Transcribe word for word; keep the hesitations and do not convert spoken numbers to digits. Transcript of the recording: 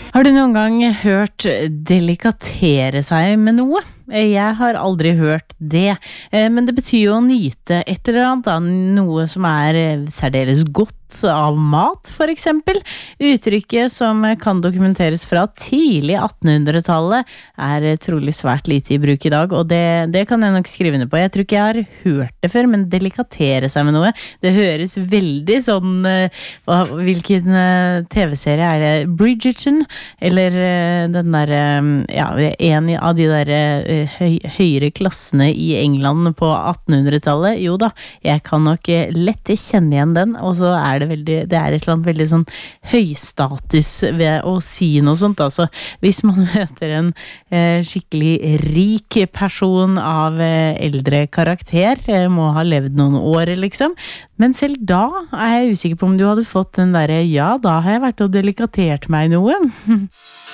Har du noen gang hørt delikatere seg med noe? Jeg har aldri hørt det, men det betyr jo å nyte et eller annet, da, noe som er særdeles godt av mat, for eksempel. Uttrykket som kan dokumenteres fra tidlig attenhundretallet er trolig svært lite i bruk i dag, og det, det kan jeg nok skrive ned på. Jeg tror ikke jeg har hørt det før, men delikatere seg med noe, det høres veldig sånn, hva, hvilken tv-serie er det? Bridgerton? Eller den der, ja, en av de der høy, høyere klassene i England på attenhundretallet? Jo da, jeg kan nok lett kjenne igjen den, og så er det veldig, det er et eller annet veldig sånn høystatus ved å si noe sånt, altså hvis man møter en eh, skikkelig rik person av eh, eldre karakter, eh, må ha levd noen år liksom, men selv da er jeg usikker på om du hadde fått den der, ja, da har jeg vært og delikatert meg noe.